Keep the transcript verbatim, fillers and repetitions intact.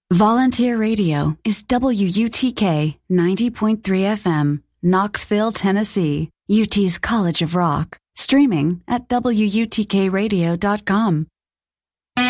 Volunteer Radio is W U T K ninety point three F M, Knoxville, Tennessee, U T's College of Rock. Streaming at W U T K radio dot com.